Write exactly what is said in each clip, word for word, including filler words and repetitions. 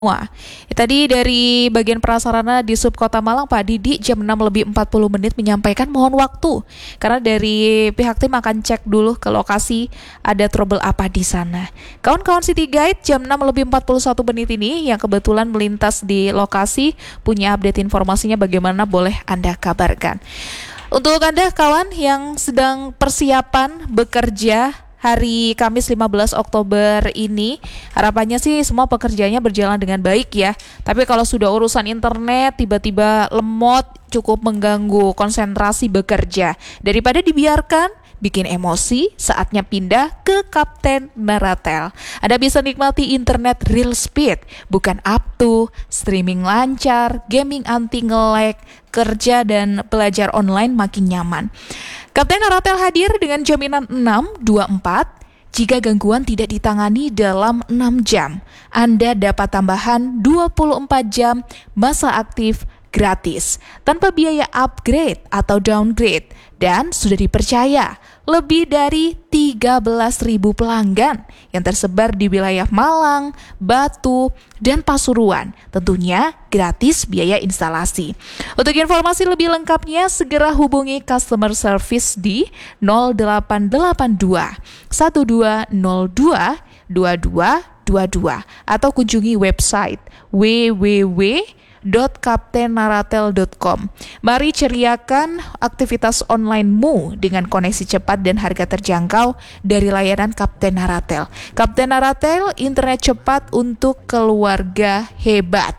Wah, tadi dari bagian prasarana di Sub Kota Malang, Pak Didi jam enam lebih empat puluh menit menyampaikan mohon waktu. Karena dari pihak tim akan cek dulu ke lokasi ada trouble apa di sana. Kawan-kawan City Guide jam enam lebih empat puluh satu menit ini yang kebetulan melintas di lokasi punya update informasinya bagaimana boleh Anda kabarkan. Untuk Anda kawan yang sedang persiapan bekerja hari Kamis lima belas Oktober ini, harapannya sih semua pekerjaannya berjalan dengan baik ya. Tapi kalau sudah urusan internet tiba-tiba lemot, cukup mengganggu konsentrasi bekerja. Daripada dibiarkan bikin emosi, saatnya pindah ke Kapten Naratel. Anda bisa nikmati internet real speed, bukan up to, streaming lancar, gaming anti nge-lag, kerja dan belajar online makin nyaman. Kapten Naratel hadir dengan jaminan enam dua empat. Jika gangguan tidak ditangani dalam enam jam, Anda dapat tambahan dua puluh empat jam masa aktif gratis, tanpa biaya upgrade atau downgrade, dan sudah dipercaya lebih dari tiga belas ribu pelanggan yang tersebar di wilayah Malang, Batu, dan Pasuruan. Tentunya gratis biaya instalasi. Untuk informasi lebih lengkapnya, segera hubungi customer service di nol delapan delapan dua satu dua nol dua dua dua dua dua atau kunjungi website w w w dot kapten naratel dot com. Mari ceriakan aktivitas onlinemu dengan koneksi cepat dan harga terjangkau dari layanan Kapten Naratel. Kapten Naratel, internet cepat untuk keluarga hebat.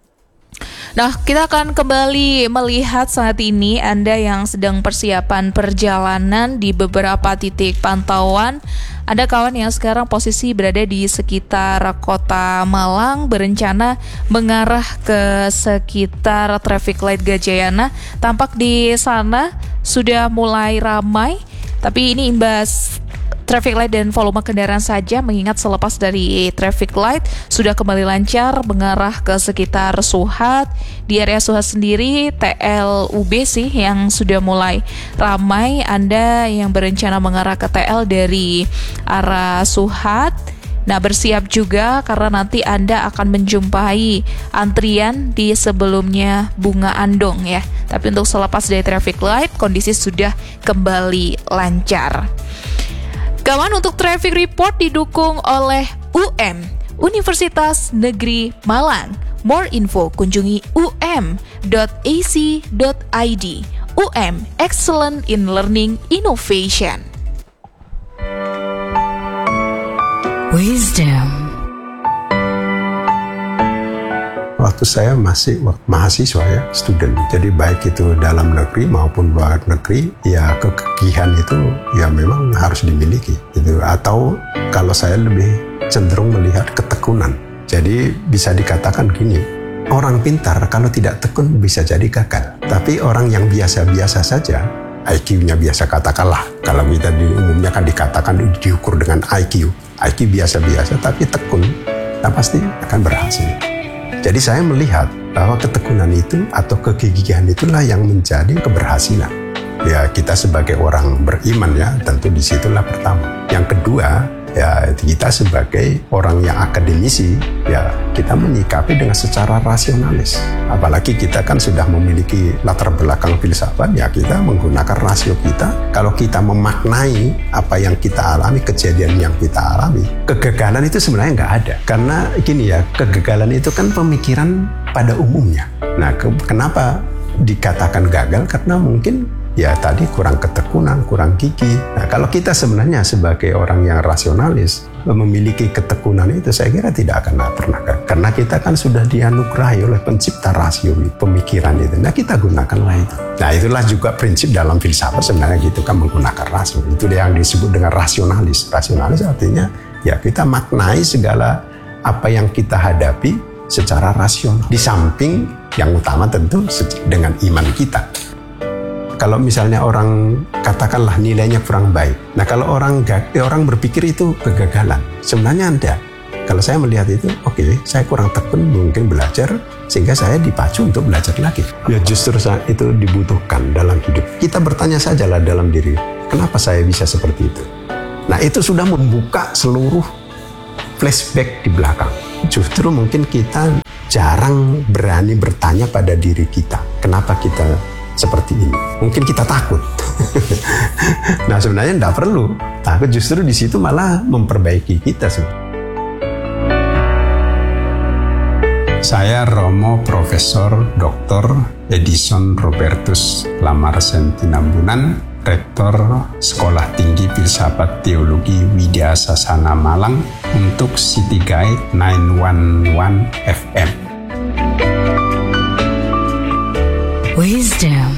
Nah, kita akan kembali melihat saat ini Anda yang sedang persiapan perjalanan di beberapa titik pantauan. Ada kawan yang sekarang posisi berada di sekitar Kota Malang, berencana mengarah ke sekitar traffic light Gajayana. Tampak di sana sudah mulai ramai, tapi ini imbas traffic light dan volume kendaraan saja, mengingat selepas dari traffic light sudah kembali lancar mengarah ke sekitar Suhat. Di area Suhat sendiri T L U B sih yang sudah mulai ramai. Anda yang berencana mengarah ke T L dari arah Suhat, nah bersiap juga karena nanti Anda akan menjumpai antrian di sebelumnya Bunga Andong ya. Tapi untuk selepas dari traffic light kondisi sudah kembali lancar. Kawan, untuk traffic report didukung oleh U M, Universitas Negeri Malang. More info kunjungi u m dot a c dot i d. U M, Excellent in Learning Innovation. Wisdom. Waktu saya masih mahasiswa ya, student. Jadi baik itu dalam negeri maupun luar negeri, ya kegigihan itu ya memang harus dimiliki. Gitu. Atau kalau saya lebih cenderung melihat ketekunan. Jadi bisa dikatakan gini, orang pintar kalau tidak tekun bisa jadi gagal. Tapi orang yang biasa-biasa saja, I Q-nya biasa katakanlah. Kalau kita di umumnya kan dikatakan diukur dengan I Q. I Q biasa-biasa tapi tekun, nah pasti akan berhasil. Jadi saya melihat bahwa ketekunan itu atau kegigihan itulah yang menjadi keberhasilan. Ya kita sebagai orang beriman ya tentu disitulah pertama. Yang kedua ya kita sebagai orang yang akademisi ya kita menyikapi dengan secara rasionalis. Apalagi kita kan sudah memiliki latar belakang filsafat ya kita menggunakan rasio kita. Kalau kita memaknai apa yang kita alami, kejadian yang kita alami, kegagalan itu sebenarnya nggak ada. Karena gini ya, kegagalan itu kan pemikiran pada umumnya. Nah ke- kenapa dikatakan gagal? Karena mungkin ya tadi kurang ketekunan, kurang gigih. Nah kalau kita sebenarnya sebagai orang yang rasionalis memiliki ketekunan itu, saya kira tidak akan pernah gagal. Karena kita kan sudah dianugerahi oleh pencipta rasio, pemikiran itu. Nah kita gunakanlah itu. Nah itulah juga prinsip dalam filsafat sebenarnya gitu kan, menggunakan rasio. Itu yang disebut dengan rasionalis. Rasionalis artinya ya kita maknai segala apa yang kita hadapi secara rasional. Di samping yang utama tentu dengan iman kita. Kalau misalnya orang katakanlah nilainya kurang baik, nah kalau orang eh, orang berpikir itu kegagalan, sebenarnya Anda, kalau saya melihat itu, oke, okay, saya kurang tekun mungkin belajar sehingga saya dipacu untuk belajar lagi. Ya justru itu dibutuhkan dalam hidup. Kita bertanya sajalah dalam diri, kenapa saya bisa seperti itu? Nah itu sudah membuka seluruh flashback di belakang. justru mungkin kita jarang berani bertanya pada diri kita, kenapa kita seperti ini? Mungkin kita takut. Nah sebenarnya tidak perlu takut, justru di situ malah memperbaiki kita sebenarnya. Saya Romo Profesor Doktor Edison Robertus Lamar Sentinambunan, Rektor Sekolah Tinggi Filsafat Teologi Widya Sasana Malang untuk City Guide sembilan satu satu F M. Wisdom